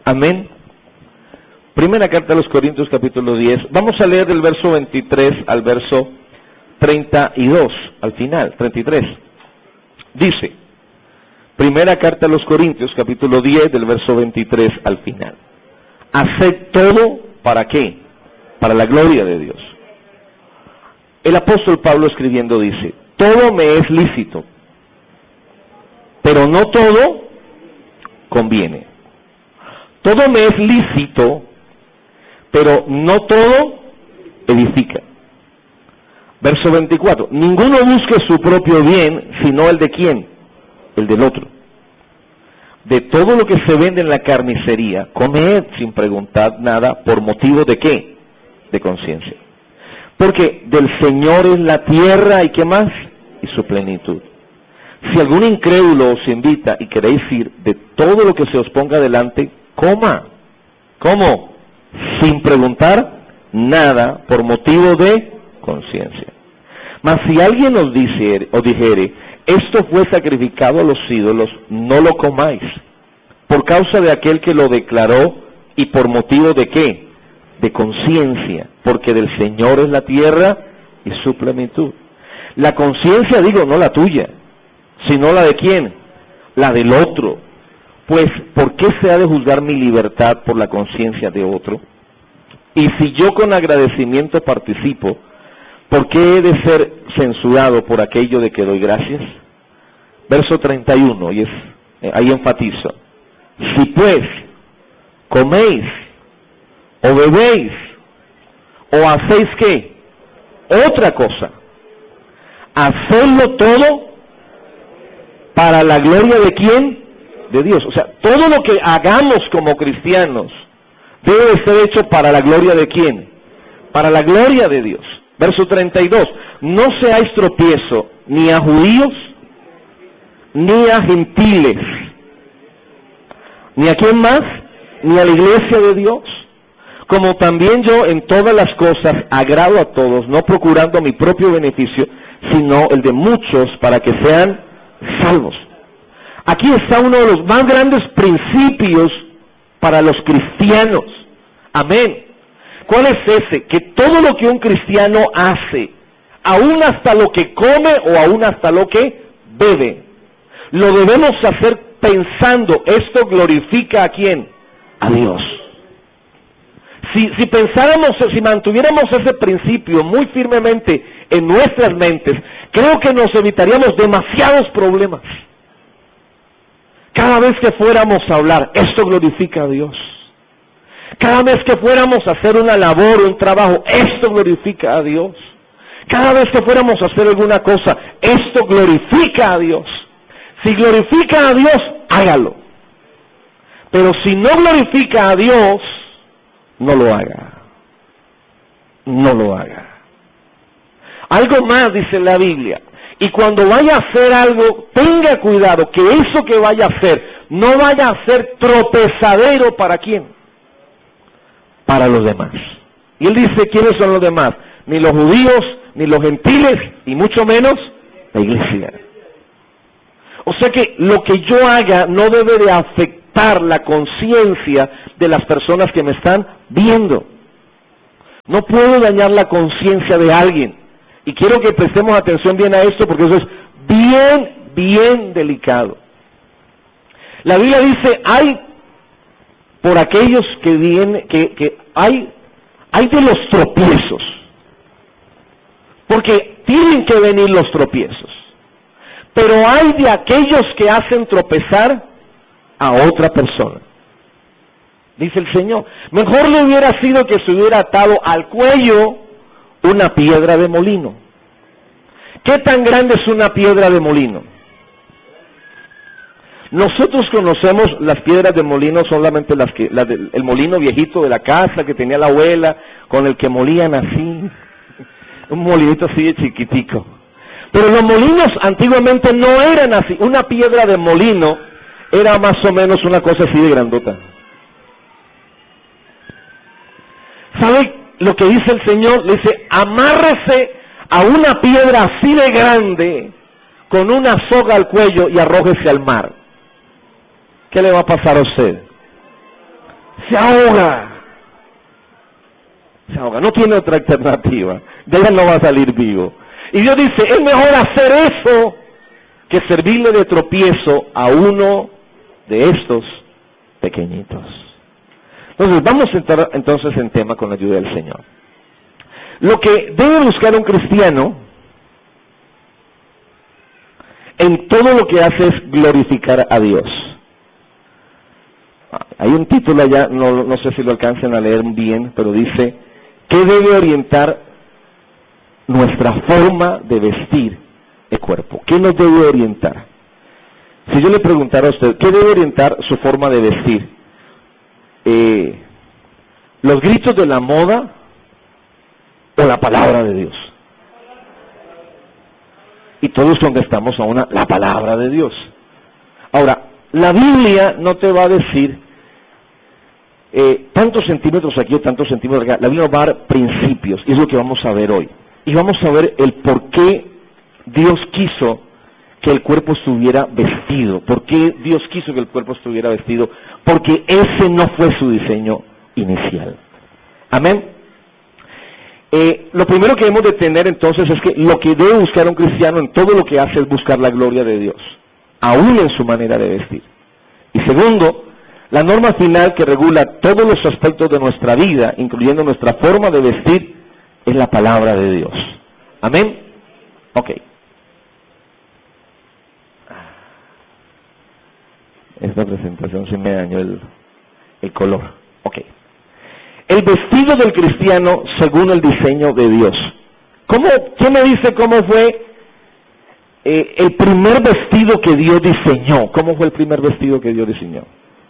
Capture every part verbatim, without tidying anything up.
Amén. Primera carta a los Corintios, capítulo diez. Vamos a leer del verso veintitrés al verso treinta y dos, al final, treinta y tres. Dice, primera carta a los Corintios, capítulo diez, del verso veintitrés al final. Haced todo, ¿para qué? Para la gloria de Dios. El apóstol Pablo escribiendo dice, todo me es lícito, pero no todo conviene. Todo me es lícito, pero no todo edifica. Verso veinticuatro, ninguno busque su propio bien, sino el de quién, el del otro. De todo lo que se vende en la carnicería, comed sin preguntar nada, ¿por motivo de qué? De conciencia. Porque del Señor es la tierra y qué más, y su plenitud. Si algún incrédulo os invita y queréis ir, de todo lo que se os ponga delante, coma. ¿Cómo? Sin preguntar nada, por motivo de conciencia. Mas si alguien os dice o dijere, esto fue sacrificado a los ídolos, no lo comáis, por causa de aquel que lo declaró y por motivo de qué, de conciencia, porque del Señor es la tierra y su plenitud. La conciencia, digo, no la tuya, sino la de quién, la del otro. Pues, ¿por qué se ha de juzgar mi libertad por la conciencia de otro? Y si yo con agradecimiento participo, ¿por qué he de ser censurado por aquello de que doy gracias? Verso treinta y uno, y es, eh, ahí enfatizo. Si pues coméis, o bebéis, o hacéis ¿qué? Otra cosa, hacedlo todo para la gloria de quién? De Dios. O sea, todo lo que hagamos como cristianos debe ser hecho para la gloria de quién? Para la gloria de Dios. Verso treinta y dos, no seáis tropiezo ni a judíos, ni a gentiles, ni a quién más, ni a la iglesia de Dios, como también yo en todas las cosas agrado a todos, no procurando mi propio beneficio, sino el de muchos para que sean salvos. Aquí está uno de los más grandes principios para los cristianos. Amén. ¿Cuál es ese? Que todo lo que un cristiano hace, aún hasta lo que come o aún hasta lo que bebe, lo debemos hacer pensando, esto glorifica a quién, a Dios. Si, si pensáramos, si mantuviéramos ese principio muy firmemente en nuestras mentes, creo que nos evitaríamos demasiados problemas. Cada vez que fuéramos a hablar, esto glorifica a Dios. Cada vez que fuéramos a hacer una labor o un trabajo, esto glorifica a Dios. Cada vez que fuéramos a hacer alguna cosa, esto glorifica a Dios. Si glorifica a Dios, hágalo. Pero si no glorifica a Dios, no lo haga. No lo haga. Algo más dice la Biblia. Y cuando vaya a hacer algo, tenga cuidado que eso que vaya a hacer no vaya a ser tropezadero para quién. Para los demás. Y él dice, ¿quiénes son los demás? Ni los judíos, ni los gentiles, y mucho menos la iglesia. O sea que lo que yo haga no debe de afectar la conciencia de las personas que me están viendo. No puedo dañar la conciencia de alguien. Y quiero que prestemos atención bien a esto porque eso es bien, bien delicado. La Biblia dice, hay por aquellos que vienen, que, que hay, hay de los tropiezos. Porque tienen que venir los tropiezos. Pero hay de aquellos que hacen tropezar a otra persona. Dice el Señor, mejor le hubiera sido que se hubiera atado al cuello una piedra de molino. ¿Qué tan grande es una piedra de molino? Nosotros conocemos las piedras de molino solamente las que, las del el molino viejito de la casa que tenía la abuela, con el que molían así, un molinito así de chiquitico. Pero los molinos antiguamente no eran así. Una piedra de molino era más o menos una cosa así de grandota. ¿Sabe lo que dice el Señor? Le dice, amárrese a una piedra así de grande, con una soga al cuello y arrójese al mar. ¿Qué le va a pasar a usted? se ahoga. Se ahoga, no tiene otra alternativa. De ella no va a salir vivo. Y Dios dice, es mejor hacer eso que servirle de tropiezo a uno de estos pequeñitos. Entonces, vamos a entrar entonces en tema con la ayuda del Señor. Lo que debe buscar un cristiano en todo lo que hace es glorificar a Dios. Hay un título allá, no, no sé si lo alcancen a leer bien, pero dice, ¿qué debe orientar nuestra forma de vestir el cuerpo? ¿Qué nos debe orientar? Si yo le preguntara a usted, ¿qué debe orientar su forma de vestir? Eh, ¿Los gritos de la moda o la palabra de Dios? Y todos contestamos a una, la palabra de Dios. Ahora, la Biblia no te va a decir eh, tantos centímetros aquí o tantos centímetros acá. La Biblia nos va a dar principios, y es lo que vamos a ver hoy. Y vamos a ver el por qué Dios quiso que el cuerpo estuviera vestido. ¿Por qué Dios quiso que el cuerpo estuviera vestido? Porque ese no fue su diseño inicial. Amén. Eh, lo primero que debemos de tener entonces es que lo que debe buscar un cristiano en todo lo que hace es buscar la gloria de Dios, aún en su manera de vestir. Y segundo, la norma final que regula todos los aspectos de nuestra vida, incluyendo nuestra forma de vestir, es la palabra de Dios. Amén. Ok. Esta presentación sí me dañó el, el color. Ok. El vestido del cristiano según el diseño de Dios. ¿Cómo, ¿Quién me dice cómo fue eh, el primer vestido que Dios diseñó? ¿Cómo fue el primer vestido que Dios diseñó?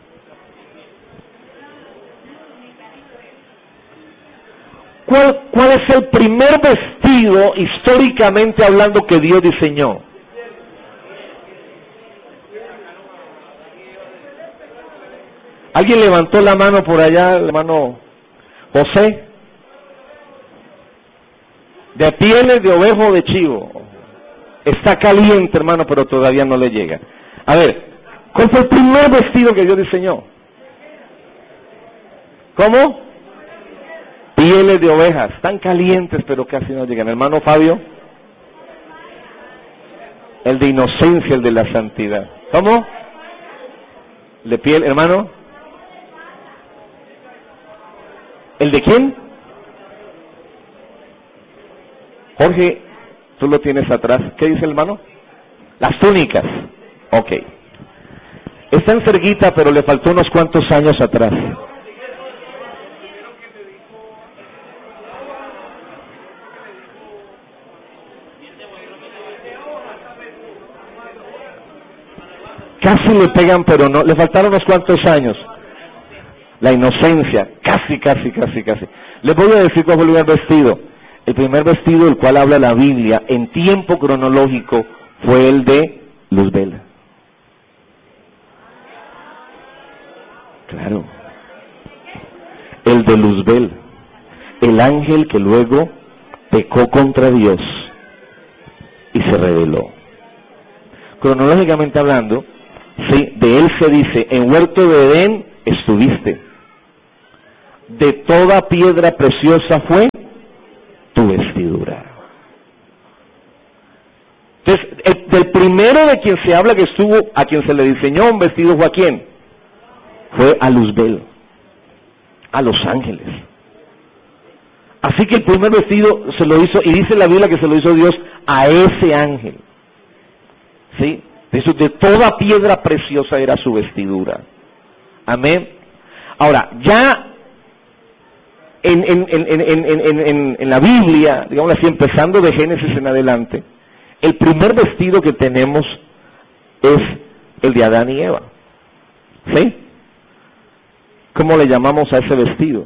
¿Cuál, cuál es el primer vestido, históricamente hablando, que Dios diseñó? ¿Alguien levantó la mano por allá, el hermano José? De pieles de ovejo o de chivo. Está caliente, hermano, pero todavía no le llega. A ver, ¿cuál fue el primer vestido que Dios diseñó? ¿Cómo? Pieles de ovejas. Están calientes, pero casi no llegan. Hermano Fabio. El de inocencia, el de la santidad. ¿Cómo? ¿El de piel, hermano? ¿El de quién? Jorge, tú lo tienes atrás. ¿Qué dice el hermano? Las túnicas. Ok. Están cerquita, pero le faltó unos cuantos años atrás. Casi le pegan, pero no. Le faltaron unos cuantos años. La inocencia, casi, casi, casi, casi. Les voy a decir cuál fue el primer vestido. El primer vestido del cual habla la Biblia en tiempo cronológico fue el de Luzbel. Claro. El de Luzbel. El ángel que luego pecó contra Dios y se rebeló. Cronológicamente hablando, sí, de él se dice, en huerto de Edén estuviste. De toda piedra preciosa fue tu vestidura. Entonces, el, del primero de quien se habla que estuvo, a quien se le diseñó un vestido, ¿fue a quién? Fue a Luzbel, a los ángeles. Así que el primer vestido se lo hizo, y dice la Biblia que se lo hizo Dios a ese ángel. ¿Sí? Eso, de toda piedra preciosa era su vestidura. Amén. Ahora, ya En, en, en, en, en, en, en la Biblia, digamos así, empezando de Génesis en adelante, el primer vestido que tenemos es el de Adán y Eva. ¿Sí? ¿Cómo le llamamos a ese vestido?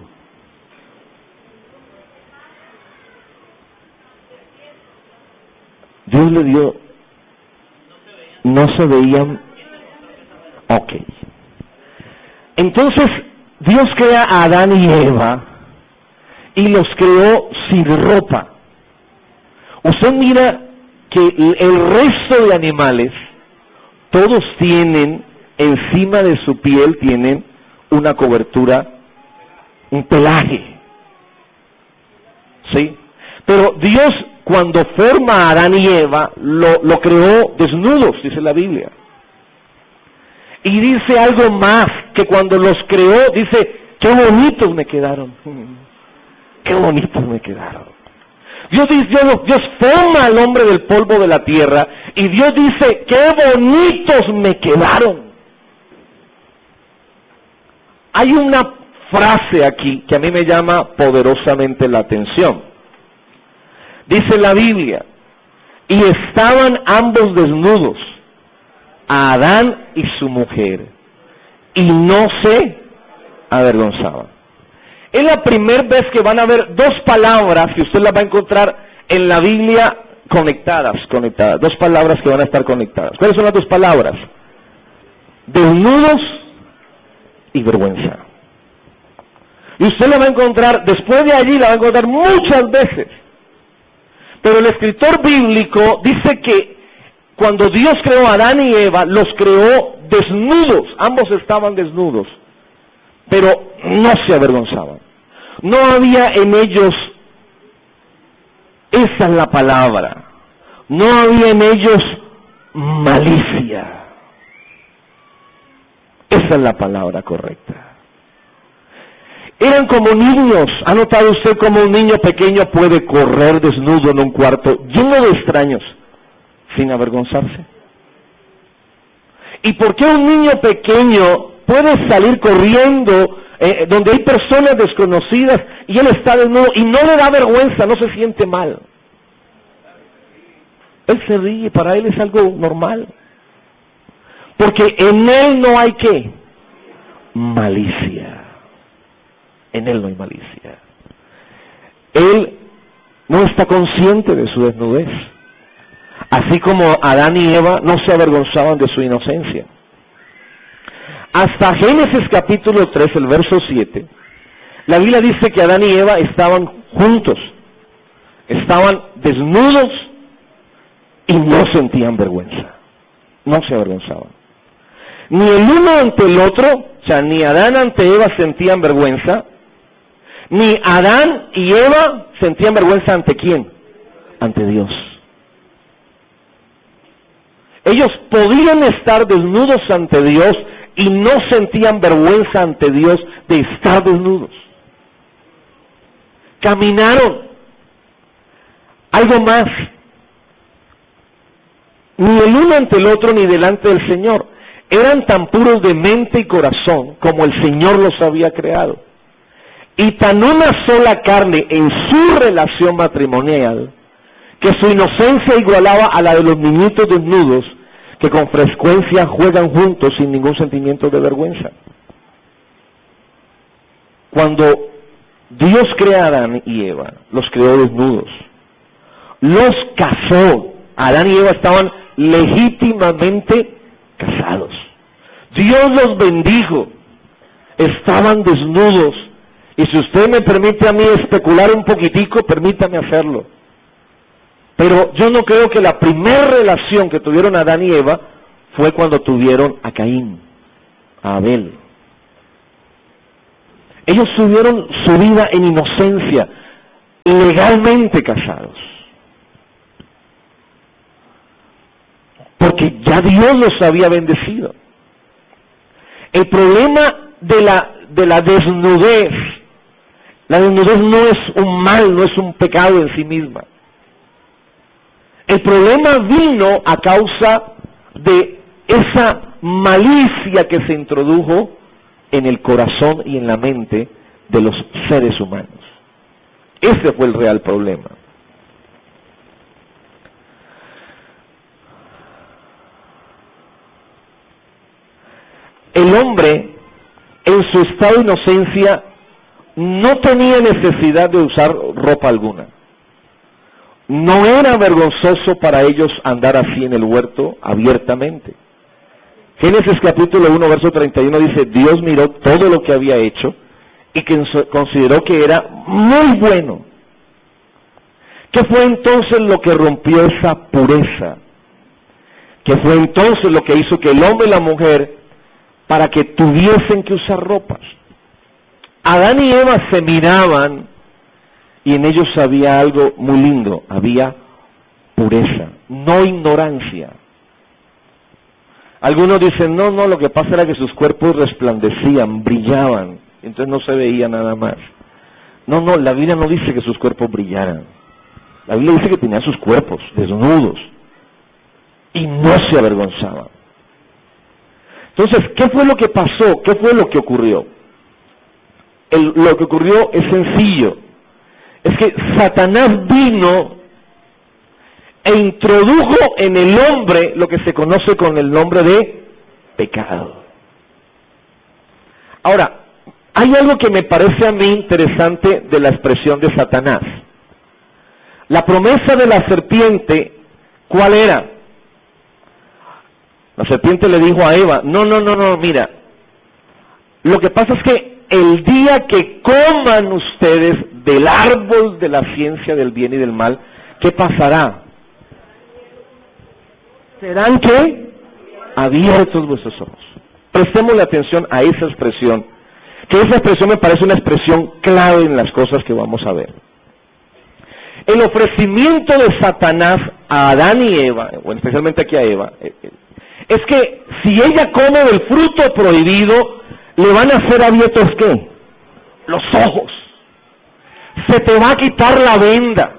Dios le dio, no se veían, ok. Entonces, Dios crea a Adán y Eva, y los creó sin ropa. Usted mira que el resto de animales, todos tienen, encima de su piel, tienen una cobertura un pelaje. ¿Sí? Pero Dios, cuando forma a Adán y Eva, lo, lo creó desnudos, dice la Biblia. Y dice algo más, que cuando los creó, dice, qué bonitos me quedaron. Qué bonitos me quedaron. Dios dice, Dios, Dios forma al hombre del polvo de la tierra, y Dios dice, qué bonitos me quedaron. Hay una frase aquí que a mí me llama poderosamente la atención. Dice la Biblia, y estaban ambos desnudos, Adán y su mujer, y no se avergonzaban. Es la primera vez que van a ver dos palabras que usted las va a encontrar en la Biblia conectadas, conectadas, dos palabras que van a estar conectadas. ¿Cuáles son las dos palabras? Desnudos y vergüenza. Y usted la va a encontrar, después de allí la va a encontrar muchas veces. Pero el escritor bíblico dice que cuando Dios creó a Adán y Eva, los creó desnudos, ambos estaban desnudos, pero no se avergonzaban. No había en ellos, esa es la palabra, no había en ellos malicia. Esa es la palabra correcta. Eran como niños. ¿Ha notado usted cómo un niño pequeño puede correr desnudo en un cuarto lleno de extraños sin avergonzarse? ¿Y por qué un niño pequeño puede salir corriendo eh, donde hay personas desconocidas y él está desnudo y no le da vergüenza, no se siente mal? Él se ríe, para él es algo normal. Porque en él no hay ¿qué? Malicia. En él no hay malicia. Él no está consciente de su desnudez. Así como Adán y Eva no se avergonzaban de su inocencia. Hasta Génesis capítulo tres, el verso siete, la Biblia dice que Adán y Eva estaban juntos. Estaban desnudos y no sentían vergüenza. No se avergonzaban. Ni el uno ante el otro, o sea, ni Adán ante Eva sentían vergüenza, ni Adán y Eva sentían vergüenza ante quién, ante Dios. Ellos podían estar desnudos ante Dios y no sentían vergüenza ante Dios de estar desnudos. Caminaron. Algo más. Ni el uno ante el otro ni delante del Señor. Eran tan puros de mente y corazón como el Señor los había creado. Y tan una sola carne en su relación matrimonial, que su inocencia igualaba a la de los niñitos desnudos, que con frecuencia juegan juntos sin ningún sentimiento de vergüenza. Cuando Dios crea a Adán y Eva, los creó desnudos. Los casó. Adán y Eva estaban legítimamente casados. Dios los bendijo. Estaban desnudos. Y si usted me permite a mí especular un poquitico, permítame hacerlo. Pero yo no creo que la primera relación que tuvieron Adán y Eva fue cuando tuvieron a Caín, a Abel. Ellos tuvieron su vida en inocencia, legalmente casados. Porque ya Dios los había bendecido. El problema de la, de la desnudez, la desnudez no es un mal, no es un pecado en sí misma. El problema vino a causa de esa malicia que se introdujo en el corazón y en la mente de los seres humanos. Ese fue el real problema. El hombre, en su estado de inocencia, no tenía necesidad de usar ropa alguna. No era vergonzoso para ellos andar así en el huerto abiertamente. Génesis capítulo uno, verso treinta y uno dice, Dios miró todo lo que había hecho y que consideró que era muy bueno. ¿Qué fue entonces lo que rompió esa pureza? ¿Qué fue entonces lo que hizo que el hombre y la mujer, para que tuviesen que usar ropas? Adán y Eva se miraban y en ellos había algo muy lindo, había pureza, no ignorancia. Algunos dicen, no, no, lo que pasa era que sus cuerpos resplandecían, brillaban, entonces no se veía nada más. No, no, la Biblia no dice que sus cuerpos brillaran. La Biblia dice que tenían sus cuerpos desnudos y no se avergonzaban. Entonces, ¿qué fue lo que pasó? ¿Qué fue lo que ocurrió? El, lo que ocurrió es sencillo. Es que Satanás vino e introdujo en el hombre lo que se conoce con el nombre de pecado. Ahora, hay algo que me parece a mí interesante de la expresión de Satanás. La promesa de la serpiente, ¿cuál era? La serpiente le dijo a Eva, no, no, no, no, mira, lo que pasa es que el día que coman ustedes del árbol de la ciencia del bien y del mal, ¿qué pasará? ¿Serán qué? Abiertos vuestros ojos. Prestémosle atención a esa expresión, que esa expresión me parece una expresión clave en las cosas que vamos a ver. El ofrecimiento de Satanás a Adán y Eva, o especialmente aquí a Eva, es que si ella come del fruto prohibido, le van a ser abiertos ¿qué? Los ojos. Se te va a quitar la venda.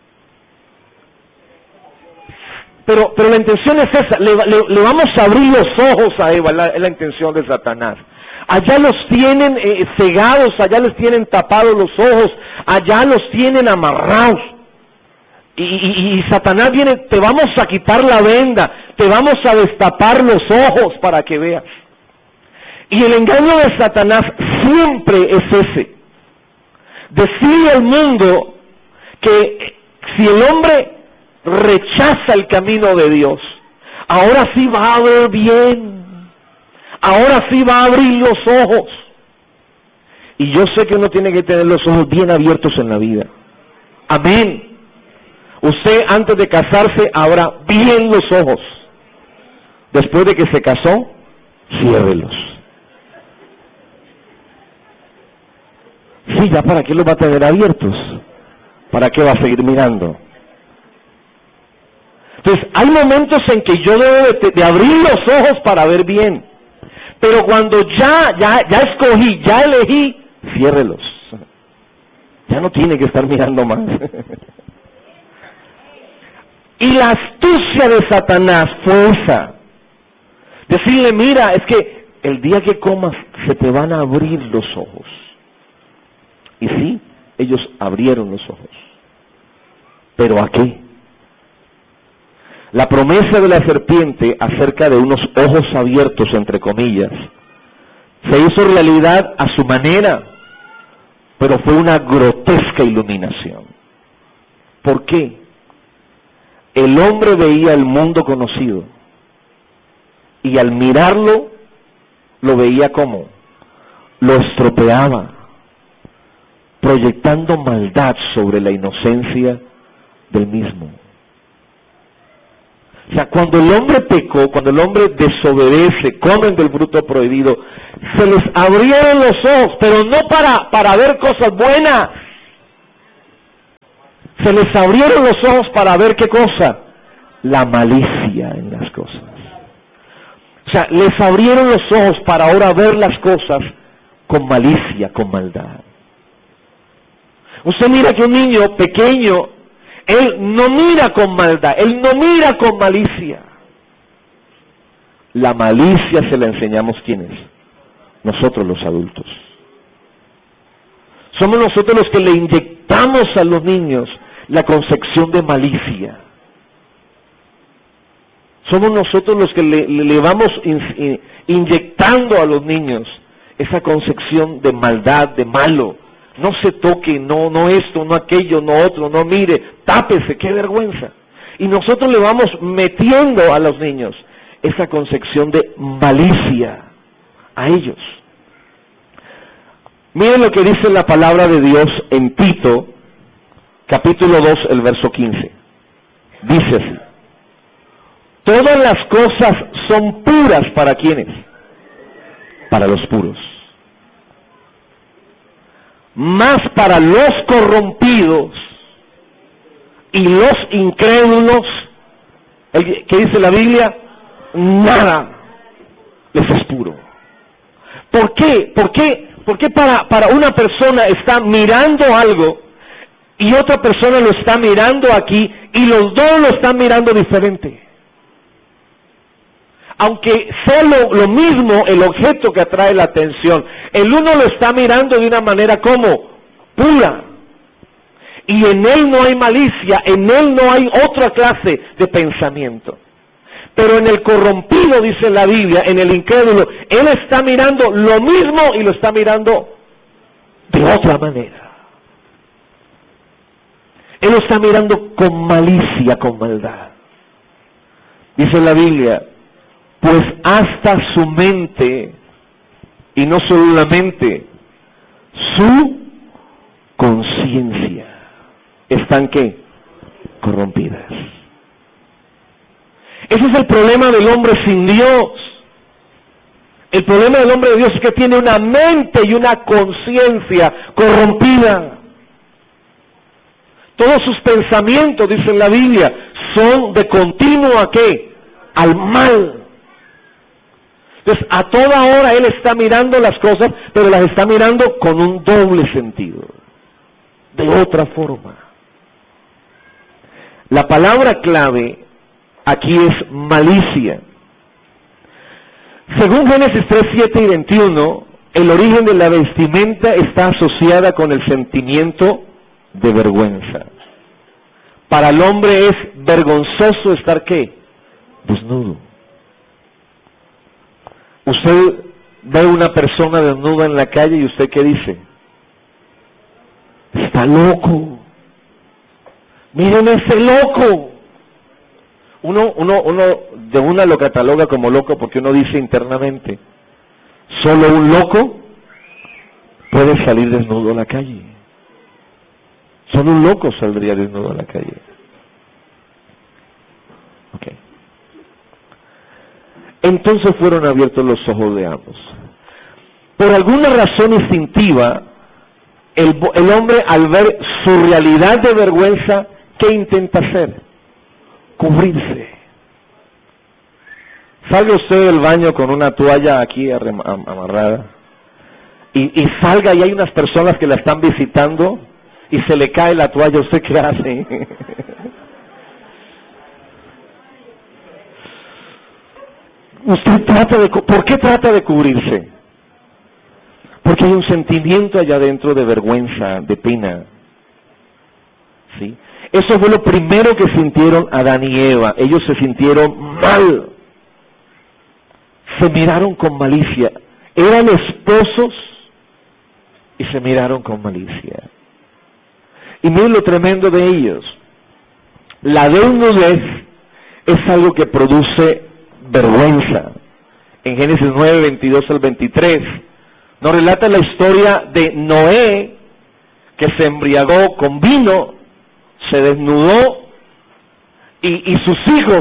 Pero, pero la intención es esa, le, le, le vamos a abrir los ojos a Eva, es la, la intención de Satanás. Allá los tienen eh, cegados, allá les tienen tapados los ojos, allá los tienen amarrados. Y, y, y Satanás viene, te vamos a quitar la venda, te vamos a destapar los ojos para que veas. Y el engaño de Satanás siempre es ese. Decirle al mundo que si el hombre rechaza el camino de Dios, ahora sí va a ver bien. Ahora sí va a abrir los ojos. Y yo sé que uno tiene que tener los ojos bien abiertos en la vida. Amén. Usted antes de casarse abra bien los ojos. Después de que se casó, ciérrelos. Sí, ya para qué los va a tener abiertos. ¿Para qué va a seguir mirando? Entonces, hay momentos en que yo debo de, de abrir los ojos para ver bien. Pero cuando ya, ya, ya escogí, ya elegí, ciérrelos. Ya no tiene que estar mirando más. Y la astucia de Satanás fue esa. Decirle, mira, es que el día que comas se te van a abrir los ojos. Y sí, ellos abrieron los ojos. ¿Pero a qué? La promesa de la serpiente acerca de unos ojos abiertos, entre comillas, se hizo realidad a su manera, pero fue una grotesca iluminación. ¿Por qué? El hombre veía el mundo conocido y al mirarlo lo veía como lo estropeaba, proyectando maldad sobre la inocencia del mismo. O sea, cuando el hombre pecó, cuando el hombre desobedece, comen del fruto prohibido, se les abrieron los ojos, pero no para, para ver cosas buenas. Se les abrieron los ojos para ver qué cosa, la malicia en las cosas. O sea, les abrieron los ojos para ahora ver las cosas con malicia, con maldad. Usted mira que un niño pequeño, él no mira con maldad, él no mira con malicia. La malicia se la enseñamos ¿quiénes? Nosotros los adultos. Somos nosotros los que le inyectamos a los niños la concepción de malicia. Somos nosotros los que le, le, le vamos in, inyectando a los niños esa concepción de maldad, de malo. No se toque, no, no esto, no aquello, no otro, no mire, tápese, qué vergüenza. Y nosotros le vamos metiendo a los niños esa concepción de malicia a ellos. Miren lo que dice la palabra de Dios en Tito, capítulo dos, el verso quince. Dice así: todas las cosas son puras para ¿quiénes? Para los puros. Mas para los corrompidos y los incrédulos, ¿qué dice la Biblia? Nada les es puro. ¿Por qué? ¿Por qué? ¿Por qué para, para una persona está mirando algo y otra persona lo está mirando aquí y los dos lo están mirando diferente? Aunque sea lo, lo mismo el objeto que atrae la atención, el uno lo está mirando de una manera como pura. Y en él no hay malicia, en él no hay otra clase de pensamiento. Pero en el corrompido, dice la Biblia, en el incrédulo, él está mirando lo mismo y lo está mirando de otra manera. Él lo está mirando con malicia, con maldad. Dice la Biblia, pues hasta su mente, y no solo la mente, su conciencia, están ¿qué? Corrompidas. Ese es el problema del hombre sin Dios. El problema del hombre de Dios es que tiene una mente y una conciencia corrompida. Todos sus pensamientos, dice la Biblia, son de continuo ¿a qué? Al mal. Entonces, a toda hora él está mirando las cosas, pero las está mirando con un doble sentido, de otra forma. La palabra clave aquí es malicia. Según Génesis tres, siete y veintiuno, el origen de la vestimenta está asociada con el sentimiento de vergüenza. Para el hombre es vergonzoso estar ¿qué? Desnudo. Usted ve una persona desnuda en la calle y usted ¿qué dice? Está loco. Miren ese loco. Uno, uno, uno de una lo cataloga como loco porque uno dice internamente, solo un loco puede salir desnudo a la calle. Solo un loco saldría desnudo a la calle. Okay. Entonces fueron abiertos los ojos de ambos. Por alguna razón instintiva, el, el hombre al ver su realidad de vergüenza, ¿qué intenta hacer? Cubrirse. Salga usted del baño con una toalla aquí amarrada y, y salga y hay unas personas que la están visitando y se le cae la toalla, ¿usted qué hace? Usted trata de... ¿Por qué trata de cubrirse? Porque hay un sentimiento allá adentro de vergüenza, de pena. ¿Sí? Eso fue lo primero que sintieron Adán y Eva. Ellos se sintieron mal. Se miraron con malicia. Eran esposos y se miraron con malicia. Y miren lo tremendo de ellos. La desnudez es algo que produce vergüenza. En Génesis nueve, veintidós al veintitrés, nos relata la historia de Noé, que se embriagó con vino, se desnudó, y, y sus hijos,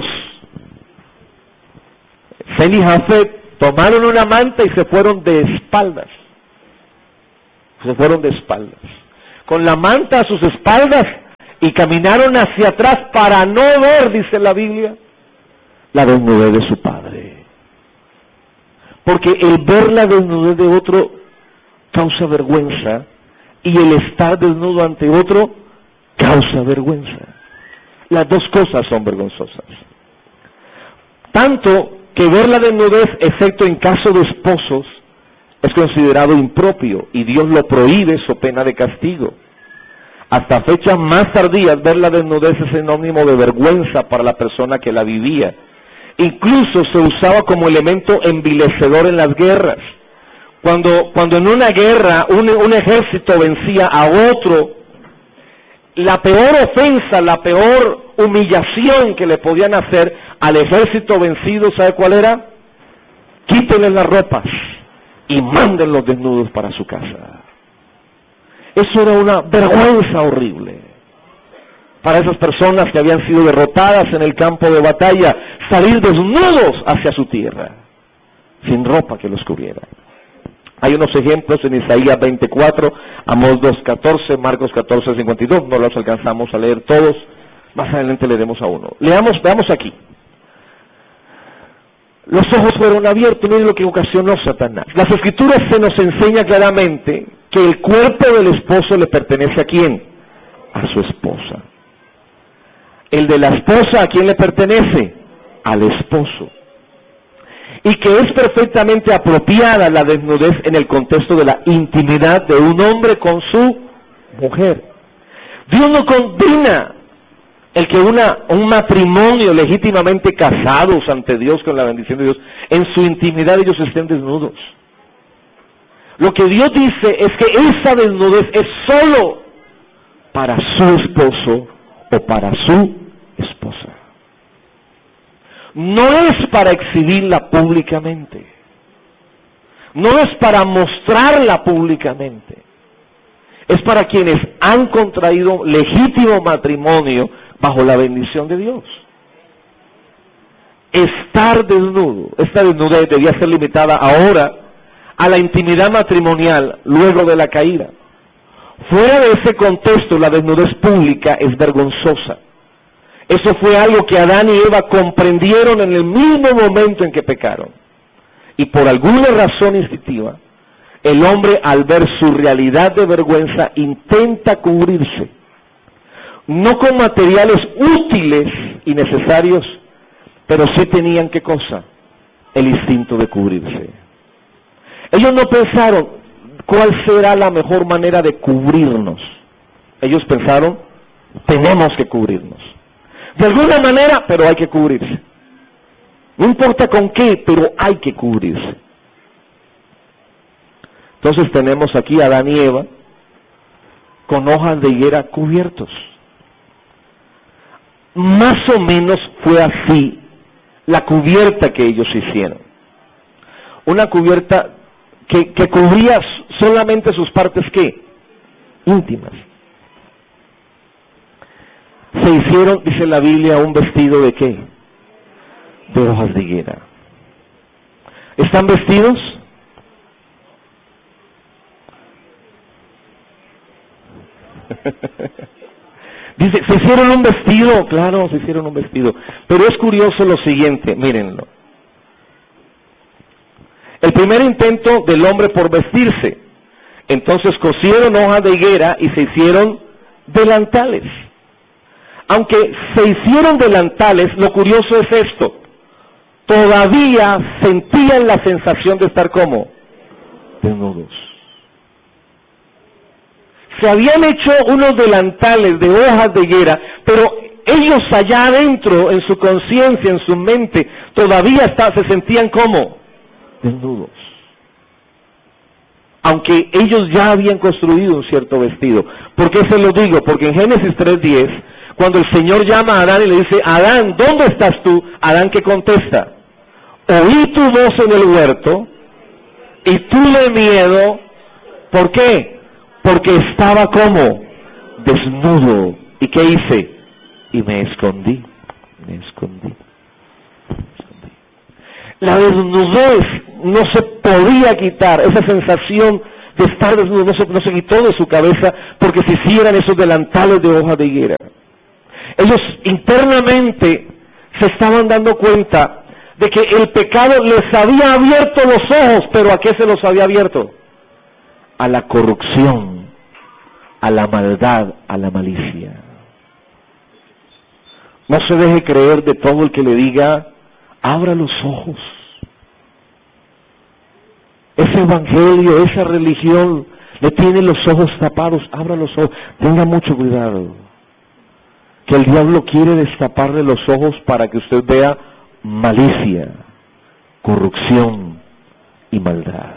Sem y Jafet, tomaron una manta y se fueron de espaldas. Se fueron de espaldas. Con la manta a sus espaldas y caminaron hacia atrás para no ver, dice la Biblia, la desnudez de su padre. Porque el ver la desnudez de otro causa vergüenza y el estar desnudo ante otro causa vergüenza. Las dos cosas son vergonzosas. Tanto que ver la desnudez, excepto en caso de esposos, es considerado impropio y Dios lo prohíbe so pena de castigo. Hasta fechas más tardías, ver la desnudez es sinónimo de vergüenza para la persona que la vivía. Incluso se usaba como elemento envilecedor en las guerras. Cuando, cuando en una guerra un, un ejército vencía a otro, la peor ofensa, la peor humillación que le podían hacer al ejército vencido, ¿sabe cuál era? Quítenle las ropas y mándenlos desnudos para su casa. Eso era una vergüenza horrible para esas personas que habían sido derrotadas en el campo de batalla, salir desnudos hacia su tierra, sin ropa que los cubriera. Hay unos ejemplos en Isaías veinticuatro, Amós dos catorce, Marcos catorce cincuenta y dos, no los alcanzamos a leer todos, más adelante leeremos a uno. Leamos, veamos aquí. Los ojos fueron abiertos, miren lo que ocasionó Satanás. Las Escrituras se nos enseña claramente que el cuerpo del esposo le pertenece ¿a quién? A su esposa. El de la esposa, ¿a quién le pertenece? Al esposo. Y que es perfectamente apropiada la desnudez en el contexto de la intimidad de un hombre con su mujer. Dios no condena el que una, un matrimonio legítimamente casados ante Dios con la bendición de Dios, en su intimidad ellos estén desnudos. Lo que Dios dice es que esa desnudez es solo para su esposo o para su esposa. No es para exhibirla públicamente. No es para mostrarla públicamente. Es para quienes han contraído legítimo matrimonio bajo la bendición de Dios. Estar desnudo, esta desnudez debía ser limitada ahora a la intimidad matrimonial luego de la caída. Fuera de ese contexto, la desnudez pública es vergonzosa. Eso fue algo que Adán y Eva comprendieron en el mismo momento en que pecaron. Y por alguna razón instintiva, el hombre al ver su realidad de vergüenza intenta cubrirse. No con materiales útiles y necesarios, pero sí tenían, ¿qué cosa? El instinto de cubrirse. Ellos no pensaron cuál será la mejor manera de cubrirnos. Ellos pensaron, tenemos que cubrirnos. De alguna manera, pero hay que cubrirse. No importa con qué, pero hay que cubrirse. Entonces tenemos aquí a Adán y Eva con hojas de higuera cubiertos. Más o menos fue así la cubierta que ellos hicieron. Una cubierta que, que cubría solamente sus partes, ¿qué? Íntimas. Se hicieron, dice la Biblia, un vestido de ¿qué? De hojas de higuera. ¿Están vestidos? Dice, se hicieron un vestido, claro, se hicieron un vestido. Pero es curioso lo siguiente, mírenlo. El primer intento del hombre por vestirse. Entonces cosieron hojas de higuera y se hicieron delantales. Aunque se hicieron delantales, lo curioso es esto. Todavía sentían la sensación de estar como desnudos. Se habían hecho unos delantales de hojas de higuera, pero ellos allá adentro, en su conciencia, en su mente, todavía está, se sentían como desnudos. Aunque ellos ya habían construido un cierto vestido. ¿Por qué se lo digo? Porque en Génesis tres diez, cuando el Señor llama a Adán y le dice, Adán, ¿dónde estás tú? Adán, ¿qué contesta? Oí tu voz en el huerto y tuve miedo. ¿Por qué? Porque estaba como desnudo. ¿Y qué hice? Y me escondí, me escondí, me escondí. La desnudez no se podía quitar, esa sensación de estar desnudo no se, no se quitó de su cabeza porque se hicieran esos delantales de hoja de higuera. Ellos internamente se estaban dando cuenta de que el pecado les había abierto los ojos, pero ¿a qué se los había abierto? A la corrupción, a la maldad, a la malicia. No se deje creer de todo el que le diga, abra los ojos. Ese evangelio, esa religión, le tiene los ojos tapados, abra los ojos. Tenga mucho cuidado, que el diablo quiere destaparle los ojos para que usted vea malicia, corrupción y maldad.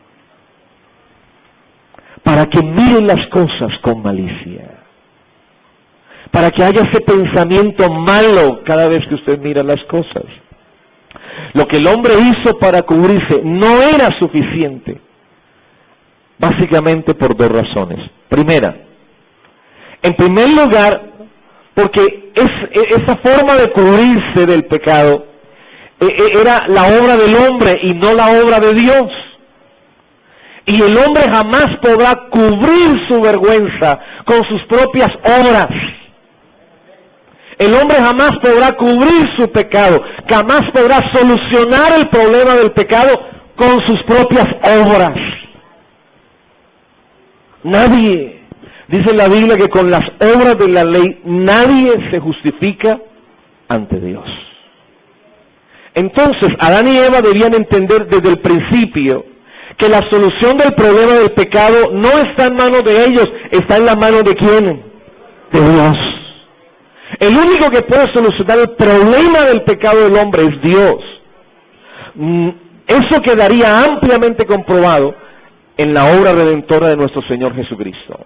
Para que mire las cosas con malicia. Para que haya ese pensamiento malo cada vez que usted mira las cosas. Lo que el hombre hizo para cubrirse no era suficiente. Básicamente por dos razones. Primera, en primer lugar, porque es, esa forma de cubrirse del pecado era la obra del hombre y no la obra de Dios. Y el hombre jamás podrá cubrir su vergüenza con sus propias obras. El hombre jamás podrá cubrir su pecado, jamás podrá solucionar el problema del pecado con sus propias obras. Nadie, dice la Biblia que con las obras de la ley nadie se justifica ante Dios. Entonces, Adán y Eva debían entender desde el principio que la solución del problema del pecado no está en manos de ellos, está en la mano de ¿quién? De Dios. El único que puede solucionar el problema del pecado del hombre es Dios. Eso quedaría ampliamente comprobado en la obra redentora de nuestro Señor Jesucristo.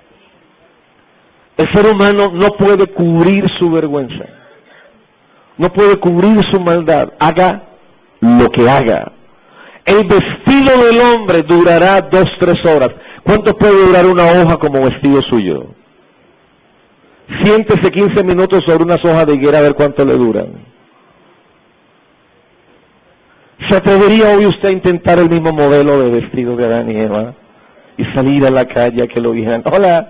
El ser humano no puede cubrir su vergüenza, no puede cubrir su maldad, haga lo que haga. El vestido del hombre durará dos, tres horas. ¿Cuánto puede durar una hoja como vestido suyo? Siéntese quince minutos sobre unas hojas de higuera a ver cuánto le duran. ¿Se atrevería hoy usted a intentar el mismo modelo de vestido de Adán y Eva y salir a la calle a que lo dijeran? Hola.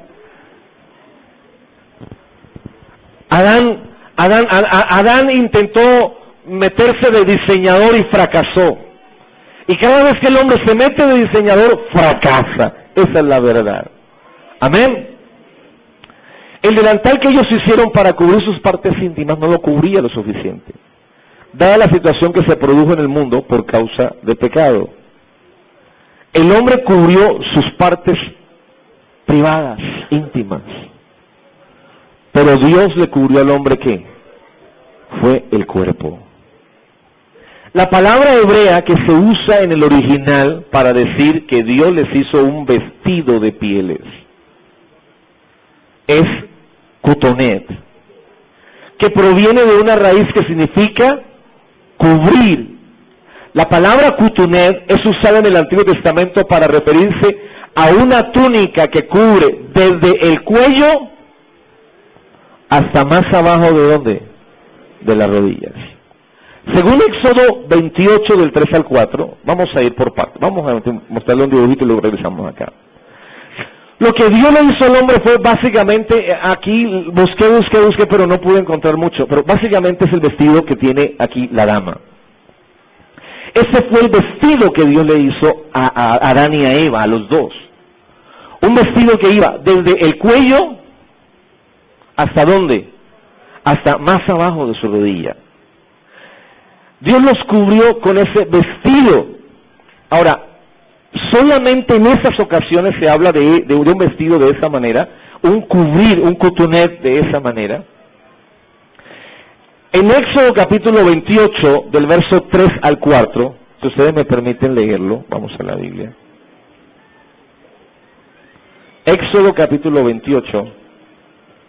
Adán, Adán, Adán intentó meterse de diseñador y fracasó. Y cada vez que el hombre se mete de diseñador, fracasa. Esa es la verdad. Amén. El delantal que ellos hicieron para cubrir sus partes íntimas no lo cubría lo suficiente, dada la situación que se produjo en el mundo por causa de pecado. El hombre cubrió sus partes privadas, íntimas, pero Dios le cubrió al hombre ¿qué? Fue el cuerpo. La palabra hebrea que se usa en el original para decir que Dios les hizo un vestido de pieles es kutonet, que proviene de una raíz que significa cubrir. La palabra kutonet es usada en el Antiguo Testamento para referirse a una túnica que cubre desde el cuello hasta más abajo de ¿dónde? De las rodillas. Según Éxodo veintiocho del tres al cuatro, vamos a ir por partes, vamos a mostrarle un dibujito y luego regresamos acá. Lo que Dios le hizo al hombre fue básicamente, aquí busqué, busqué, busqué, pero no pude encontrar mucho, pero básicamente es el vestido que tiene aquí la dama. Ese fue el vestido que Dios le hizo a, a Adán y a Eva, a los dos. Un vestido que iba desde el cuello, ¿hasta dónde? Hasta más abajo de su rodilla. Dios los cubrió con ese vestido. Ahora, solamente en esas ocasiones se habla de, de un vestido de esa manera, un cubrir, un kutonet de esa manera. En Éxodo capítulo veintiocho, del verso tres al cuatro, si ustedes me permiten leerlo, vamos a la Biblia. Éxodo capítulo veintiocho.